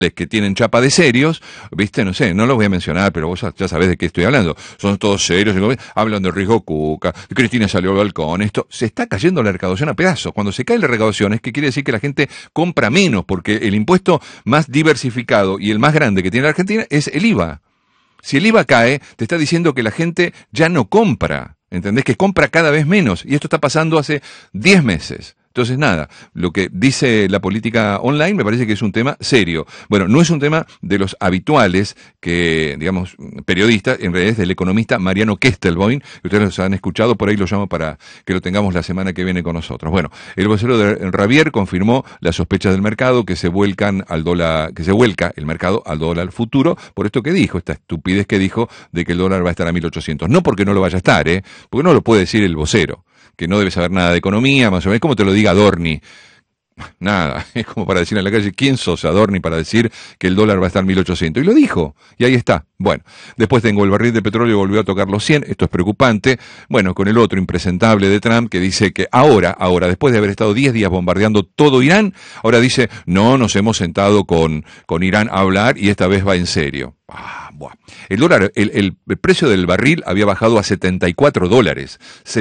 que tienen chapa de serios, viste, no sé, no los voy a mencionar, pero vos ya sabés de qué estoy hablando. Son todos serios, hablan de riesgo Cuca, Cristina salió al balcón, esto, se está cayendo la recaudación a pedazos. Cuando se cae la recaudación es que quiere decir que la gente compra menos, porque el impuesto más diversificado y el más grande que tiene la Argentina es el IVA. Si el IVA cae, te está diciendo que la gente ya no compra, ¿entendés? Que compra cada vez menos, y esto está pasando hace 10 meses. Entonces, nada, lo que dice la política online me parece que es un tema serio. Bueno, no es un tema de los habituales que, digamos, periodistas, en realidad es del economista Mariano Kestelboim, que ustedes los han escuchado, por ahí lo llamo para que lo tengamos la semana que viene con nosotros. Bueno, el vocero de Ravier confirmó las sospechas del mercado que se vuelcan al dólar, que se vuelca el mercado al dólar futuro, por esto que dijo, esta estupidez que dijo de que el dólar va a estar a 1.800. No porque no lo vaya a estar, porque no lo puede decir el vocero, que no debe saber nada de economía, más o menos, como te lo diga Adorni. Nada, es como para decir en la calle, ¿quién sos, Adorni, para decir que el dólar va a estar 1.800? Y lo dijo, y ahí está. Bueno, después tengo el barril de petróleo, volvió a tocar los 100, esto es preocupante. Bueno, con el otro impresentable de Trump, que dice que ahora, después de haber estado 10 días bombardeando todo Irán, ahora dice, no, nos hemos sentado con Irán a hablar y esta vez va en serio. Buah. El dólar, el precio del barril había bajado a $74.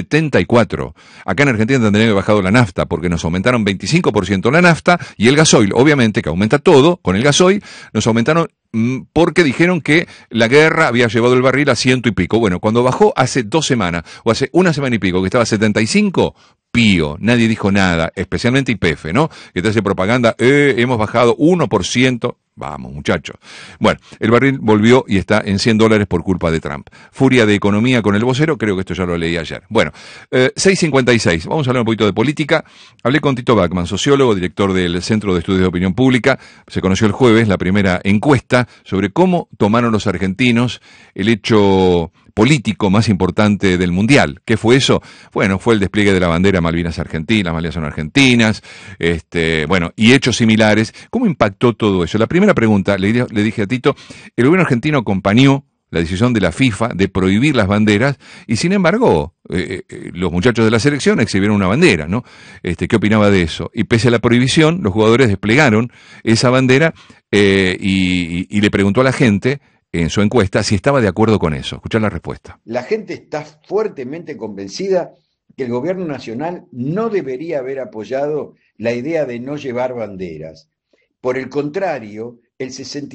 74. Acá en Argentina tendría que haber bajado la nafta, porque nos aumentaron 25% la nafta, y el gasoil, obviamente, que aumenta todo, con el gasoil, nos aumentaron porque dijeron que la guerra había llevado el barril a 100 y pico. Bueno, cuando bajó hace 2 semanas, o hace una semana y pico, que estaba a 75, pío, nadie dijo nada, especialmente YPF, ¿no? Que te hace propaganda, hemos bajado 1%. Vamos, muchachos. Bueno, el barril volvió y está en $100 por culpa de Trump. Furia de economía con el vocero, creo que esto ya lo leí ayer. Bueno, 6:56, vamos a hablar un poquito de política. Hablé con Tito Bachmann, sociólogo, director del Centro de Estudios de Opinión Pública. Se conoció el jueves la primera encuesta sobre cómo tomaron los argentinos el hecho político más importante del Mundial. ¿Qué fue eso? Bueno, fue el despliegue de la bandera Malvinas Argentinas, Malvinas son argentinas, bueno, y hechos similares. ¿Cómo impactó todo eso? La primera pregunta, le dije a Tito, el gobierno argentino acompañó la decisión de la FIFA de prohibir las banderas, y sin embargo, los muchachos de la selección exhibieron una bandera, ¿no? ¿Qué opinaba de eso? Y pese a la prohibición, los jugadores desplegaron esa bandera, y le preguntó a la gente, en su encuesta, si estaba de acuerdo con eso. Escuchar la respuesta. La gente está fuertemente convencida que el gobierno nacional no debería haber apoyado la idea de no llevar banderas. Por el contrario, el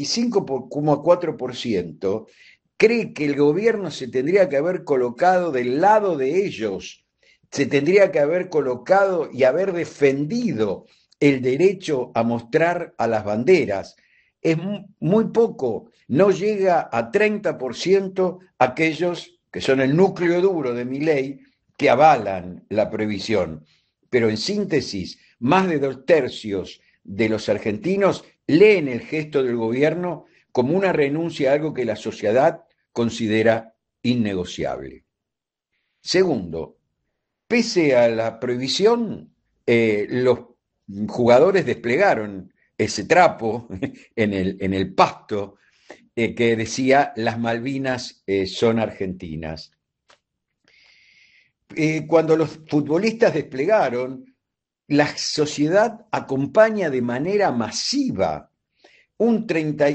65,4% cree que el gobierno se tendría que haber colocado del lado de ellos, se tendría que haber colocado y haber defendido el derecho a mostrar a las banderas. Es muy poco, no llega a 30% aquellos que son el núcleo duro de Milei que avalan la prohibición. Pero en síntesis, más de 2/3 de los argentinos leen el gesto del gobierno como una renuncia a algo que la sociedad considera innegociable. Segundo, pese a la prohibición, los jugadores desplegaron ese trapo en el pasto que decía las Malvinas son argentinas. Cuando los futbolistas desplegaron, la sociedad acompaña de manera masiva. Un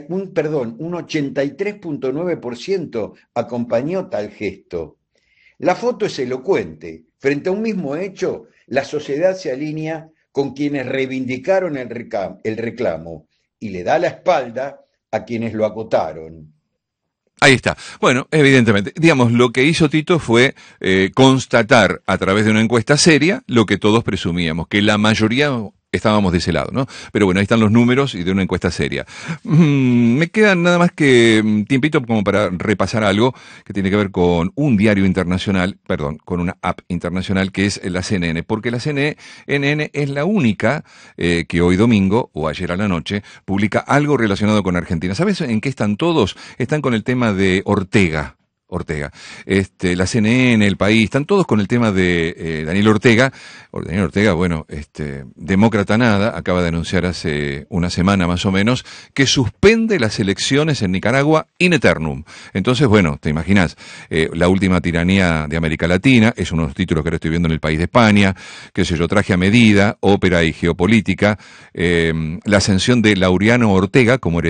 83,9% acompañó tal gesto. La foto es elocuente. Frente a un mismo hecho, la sociedad se alinea con quienes reivindicaron el reclamo y le da la espalda a quienes lo acotaron. Ahí está. Bueno, evidentemente, digamos, lo que hizo Tito fue constatar a través de una encuesta seria lo que todos presumíamos, que la mayoría estábamos de ese lado, ¿no? Pero bueno, ahí están los números y de una encuesta seria. Me queda nada más que tiempito como para repasar algo que tiene que ver con un diario internacional, con una app internacional que es la CNN, porque la CNN es la única que hoy domingo, o ayer a la noche, publica algo relacionado con Argentina. ¿Sabes en qué están todos? Están con el tema de Ortega. Ortega. La CNN, El País, están todos con el tema de Daniel Ortega. Daniel Ortega, bueno, demócrata nada, acaba de anunciar hace una semana más o menos que suspende las elecciones en Nicaragua in eternum. Entonces, bueno, te imaginas, la última tiranía de América Latina, es uno de los títulos que ahora estoy viendo en El País de España, qué sé yo, Traje a medida, ópera y geopolítica, la ascensión de Laureano Ortega como